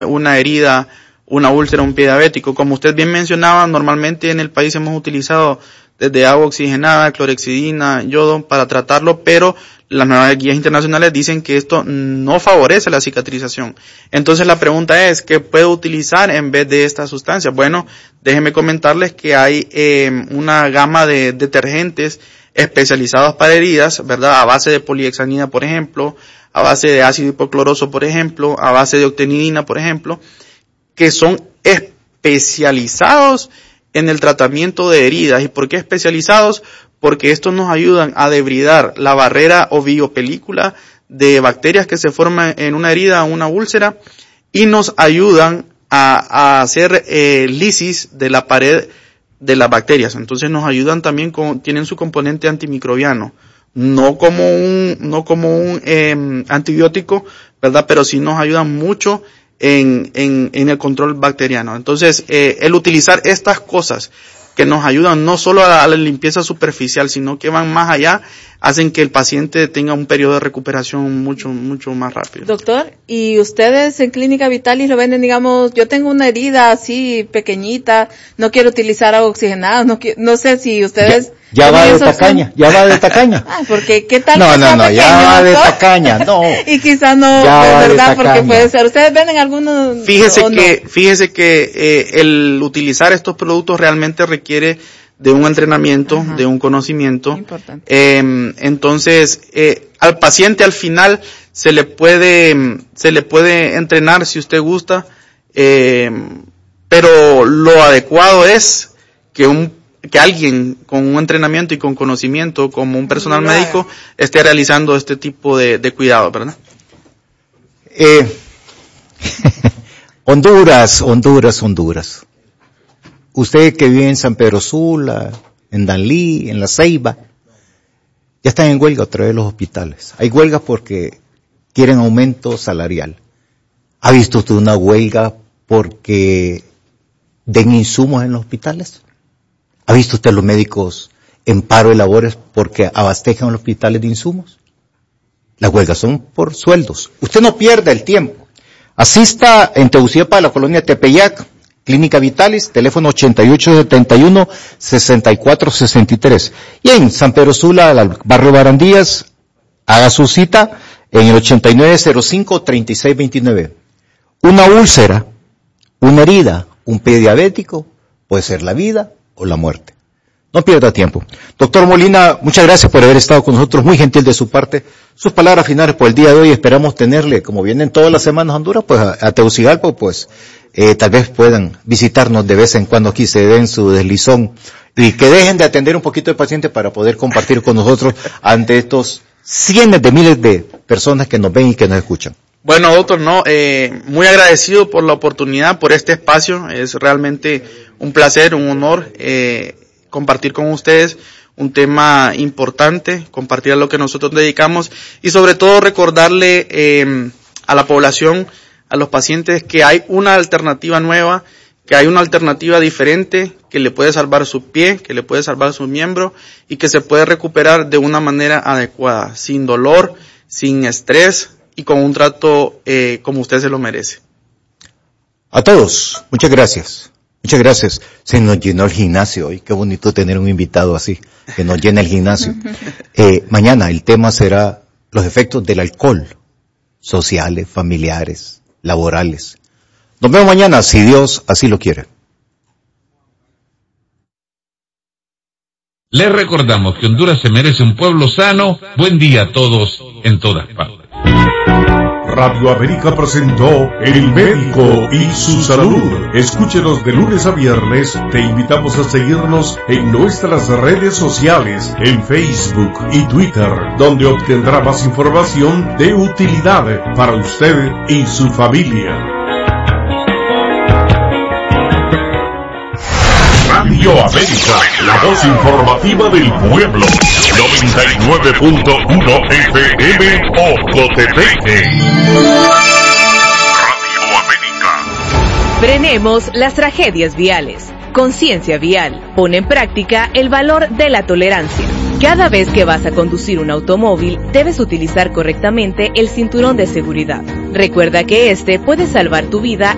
una herida, una úlcera, un pie diabético. Como usted bien mencionaba, normalmente en el país hemos utilizado desde agua oxigenada, clorhexidina, yodo para tratarlo, pero las nuevas guías internacionales dicen que esto no favorece la cicatrización. Entonces la pregunta es, ¿qué puedo utilizar en vez de estas sustancias? Bueno, déjenme comentarles que hay una gama de detergentes especializados para heridas, ¿verdad? A base de polihexanina, por ejemplo, a base de ácido hipocloroso, por ejemplo, a base de octenidina, por ejemplo, que son especializados en el tratamiento de heridas. ¿Y por qué especializados? Porque estos nos ayudan a debridar la barrera o biopelícula de bacterias que se forman en una herida o una úlcera y nos ayudan a hacer lisis de la pared de las bacterias. Entonces nos ayudan también tienen su componente antimicrobiano, no como un antibiótico, ¿verdad? Pero sí nos ayudan mucho en el control bacteriano. Entonces, el utilizar estas cosas que nos ayudan no solo a la limpieza superficial, sino que van más allá, hacen que el paciente tenga un periodo de recuperación mucho más rápido. Doctor, ¿y ustedes en Clínica Vitalis lo venden, digamos, yo tengo una herida así pequeñita, no quiero utilizar agua oxigenada, no sé si ustedes... Ya va de tacaña. Ah, porque ¿qué tal? No, pequeño, ya va de tacaña, no. Y quizás no, de verdad, porque puede ser. ¿Ustedes venden algunos? Fíjese que el utilizar estos productos realmente requiere de un entrenamiento, de un conocimiento. Importante. Entonces, al paciente al final se le puede entrenar si usted gusta, pero lo adecuado es que alguien con un entrenamiento y con conocimiento, como un personal médico, esté realizando este tipo de cuidados, ¿verdad? Honduras. Usted que vive en San Pedro Sula, en Danlí, en La Ceiba, ya están en huelga otra vez los hospitales. Hay huelgas porque quieren aumento salarial. ¿Ha visto usted una huelga porque den insumos en los hospitales? ¿Ha visto usted los médicos en paro de labores porque abastecan los hospitales de insumos? Las huelgas son por sueldos. Usted no pierda el tiempo. Asista en Tegucigalpa, la colonia Tepeyac, Clínica Vitalis, teléfono 8871-6463. Y en San Pedro Sula, al barrio Barandillas, haga su cita en el 8905-3629. Una úlcera, una herida, un pie diabético, puede ser la vida o la muerte. No pierda tiempo. Doctor Molina, muchas gracias por haber estado con nosotros, muy gentil de su parte. Sus palabras finales por el día de hoy, esperamos tenerle, como vienen todas las semanas a Honduras, pues a Tegucigalpa, pues tal vez puedan visitarnos de vez en cuando aquí, se den su deslizón y que dejen de atender un poquito de paciente para poder compartir con nosotros ante estos cientos de miles de personas que nos ven y que nos escuchan. Bueno, doctor, muy agradecido por la oportunidad, por este espacio. Es realmente un placer, un honor compartir con ustedes un tema importante, compartir a lo que nosotros dedicamos y sobre todo recordarle a la población, a los pacientes, que hay una alternativa nueva, que hay una alternativa diferente, que le puede salvar su pie, que le puede salvar su miembro y que se puede recuperar de una manera adecuada, sin dolor, sin estrés y con un trato como usted se lo merece. A todos, muchas gracias. Muchas gracias. Se nos llenó el gimnasio hoy. Qué bonito tener un invitado así, que nos llene el gimnasio. Mañana el tema será los efectos del alcohol, sociales, familiares, laborales. Nos vemos mañana, si Dios así lo quiere. Les recordamos que Honduras se merece un pueblo sano. Buen día a todos en todas partes. Radio América presentó El Médico y su Salud. Escúchenos de lunes a viernes. Te invitamos a seguirnos en nuestras redes sociales, en Facebook y Twitter, donde obtendrá más información de utilidad para usted y su familia. Radio América, la voz informativa del pueblo. 99.1 FM Ocotepeque. Radio América. Frenemos las tragedias viales. Conciencia vial. Pon en práctica el valor de la tolerancia. Cada vez que vas a conducir un automóvil, debes utilizar correctamente el cinturón de seguridad. Recuerda que este puede salvar tu vida